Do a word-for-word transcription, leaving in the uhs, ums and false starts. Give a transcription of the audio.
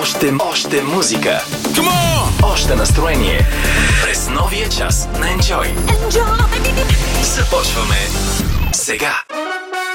Още, още музика. Come on! Още настроение. През новия час на Enjoy. Enjoy! Започваме сега.